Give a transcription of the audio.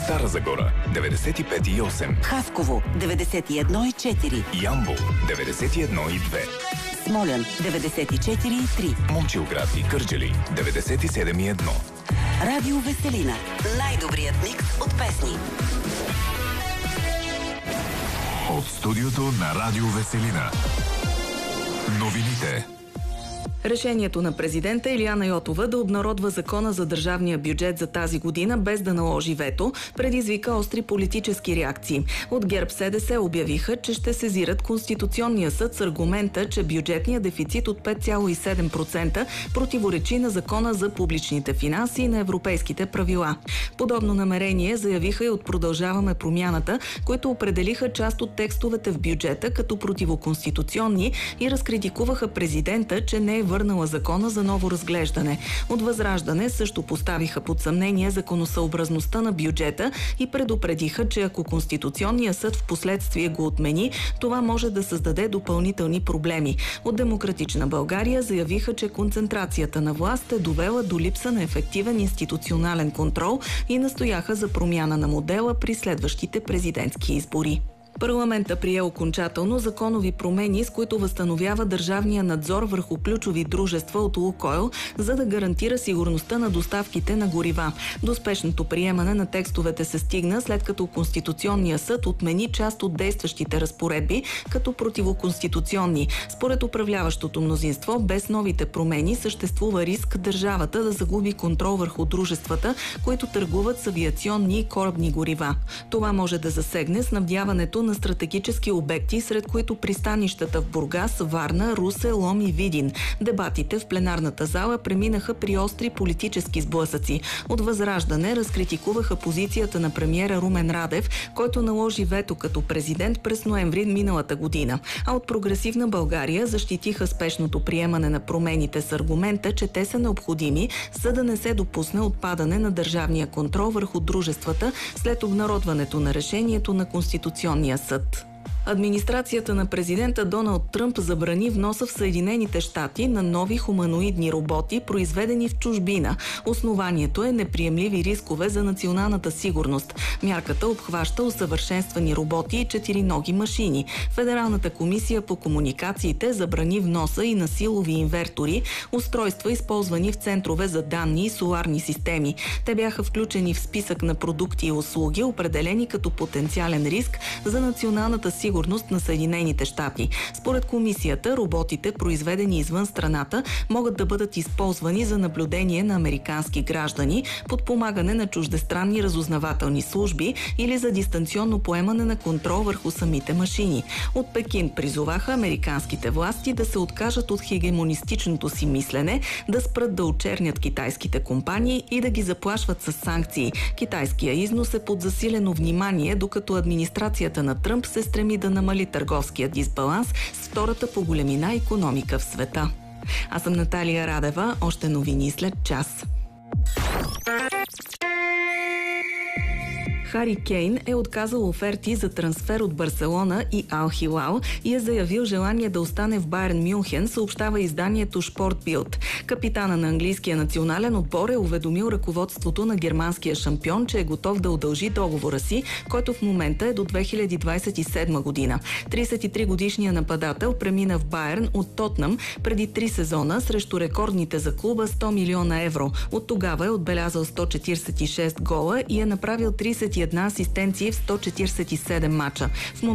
Стара Загора 95,8, Хасково 91,4, Ямбол 91,2, Смолян 94,3, Момчилград и Кърджали 97,1. Радио Веселина. Най-добрият микс от песни. От студиото на Радио Веселина. Новините. Решението на президента Илияна Йотова да обнародва закона за държавния бюджет за тази година без да наложи вето предизвика остри политически реакции. От ГЕРБ-СДС обявиха, че ще сезират Конституционния съд с аргумента, че бюджетният дефицит от 5,7% противоречи на закона за публичните финанси и на европейските правила. Подобно намерение заявиха и от Продължаваме промяната, които определиха част от текстовете в бюджета като противоконституционни и разкритикуваха президента, че не е върнала закона за ново разглеждане. От Възраждане също поставиха под съмнение законосъобразността на бюджета и предупредиха, че ако Конституционният съд в последствие го отмени, това може да създаде допълнителни проблеми. От Демократична България заявиха, че концентрацията на власт е довела до липса на ефективен институционален контрол и настояха за промяна на модела при следващите президентски избори. Парламента прие окончателно законови промени, с които възстановява държавния надзор върху ключови дружества от Лукойл, за да гарантира сигурността на доставките на горива. До спешното приемане на текстовете се стигна, след като Конституционния съд отмени част от действащите разпоредби като противоконституционни. Според управляващото мнозинство, без новите промени съществува риск държавата да загуби контрол върху дружествата, които търгуват с авиационни и корабни горива. Това може да засегне снабдяването на стратегически обекти, сред които пристанищата в Бургас, Варна, Русе, Лом и Видин. Дебатите в пленарната зала преминаха при остри политически сблъсъци. От Възраждане разкритикуваха позицията на премиера Румен Радев, който наложи вето като президент през ноември миналата година. А от Прогресивна България защитиха спешното приемане на промените с аргумента, че те са необходими, за да не се допусне отпадане на държавния контрол върху дружествата след обнародването на решението на Конституционния съд. Администрацията на президента Доналд Тръмп забрани вноса в Съединените щати на нови хуманоидни роботи, произведени в чужбина. Основанието е неприемливи рискове за националната сигурност. Мярката обхваща усъвършенствани роботи и четириноги машини. Федералната комисия по комуникациите забрани вноса и на силови инвертори, устройства, използвани в центрове за данни и соларни системи. Те бяха включени в списък на продукти и услуги, определени като потенциален риск за националната сигурност на Съединените щати. Според комисията, роботите, произведени извън страната, могат да бъдат използвани за наблюдение на американски граждани, подпомагане на чуждестранни разузнавателни служби или за дистанционно поемане на контрол върху самите машини. От Пекин призоваха американските власти да се откажат от хегемонистичното си мислене, да спрат да очернят китайските компании и да ги заплашват с санкции. Китайския износ е под засилено внимание, докато администрацията на Тръмп се стреми да намали търговския дисбаланс с втората по големина икономика в света. Аз съм Наталия Радева. Още новини след час. Хари Кейн е отказал оферти за трансфер от Барселона и Ал Хилал и е заявил желание да остане в Байерн Мюнхен, съобщава изданието Спортбилд. Капитана на английския национален отбор е уведомил ръководството на германския шампион, че е готов да удължи договора си, който в момента е до 2027 година. 33-годишният нападател премина в Байерн от Тотнъм преди 3 сезона срещу рекордните за клуба 100 милиона евро. От тогава е отбелязал 146 гола и е направил 31 асистенции в 147 мача. В